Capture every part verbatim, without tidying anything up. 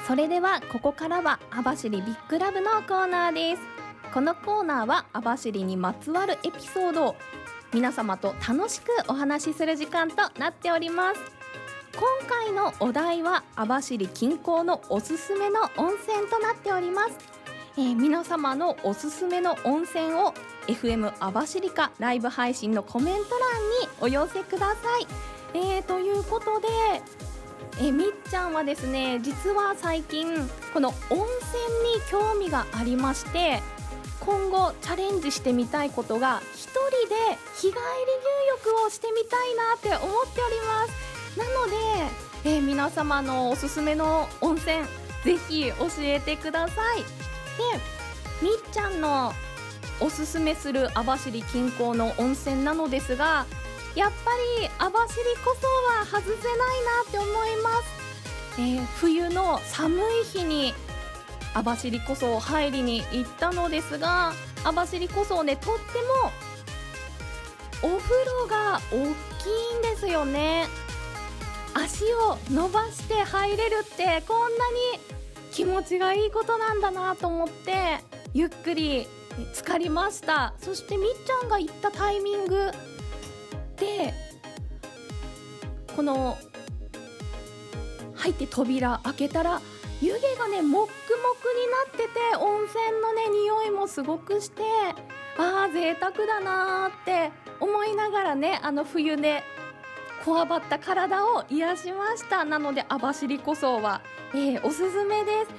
それではここからは網走ビッグラブのコーナーです。このコーナーは網走にまつわるエピソードを皆様と楽しくお話しする時間となっております。今回のお題は網走近郊のおすすめの温泉となっております。えー、皆様のおすすめの温泉を エフエム 網走かライブ配信のコメント欄にお寄せください。えー、ということで、えー、みっちゃんはですね、実は最近この温泉に興味がありまして、今後チャレンジしてみたいことが一人で日帰り入浴をしてみたいなって思っております。なので、えー、皆様のおすすめの温泉ぜひ教えてください。で、みっちゃんのおすすめする網走近郊の温泉なのですが、やっぱり網走こそは外せないなって思います。えー、冬の寒い日に網走こそ入りに行ったのですが、網走こそね、とってもお風呂が大きいんですよね。足を伸ばして入れるってこんなに気持ちがいいことなんだなと思ってゆっくり浸かりました。そしてみっちゃんが行ったタイミングで、この入って扉開けたら湯気がねもっくもくになってて、温泉のね匂いもすごくして、あー贅沢だなーって思いながらね、あの冬でこわばった体を癒しました。なので網走こそは、えー、おすすめです。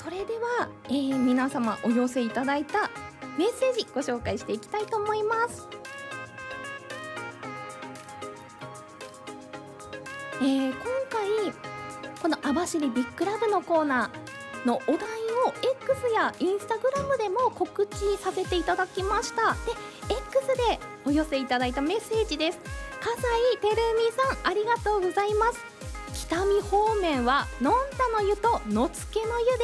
それでは、えー、皆様お寄せいただいたメッセージご紹介していきたいと思います。えー、今回この網走ビッグラブのコーナーのお題を X や Instagram でも告知させていただきました。で、X でお寄せいただいたメッセージです。笠井てるみさん、ありがとうございます。北見方面はのんたの湯と野付の湯です。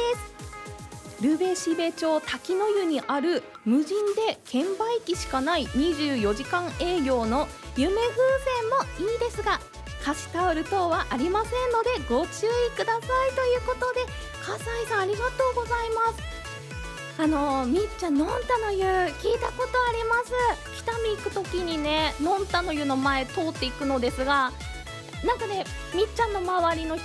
ルベシベ町滝の湯にある無人で券売機しかないにじゅうよじかん営業の夢風船もいいですが、貸しタオル等はありませんのでご注意くださいということで、笠井さんありがとうございます。あのー、みっちゃんのんたの湯聞いたことあります。北見行くときにね、のんたの湯の前通っていくのですが、なんかね、みっちゃんの周りの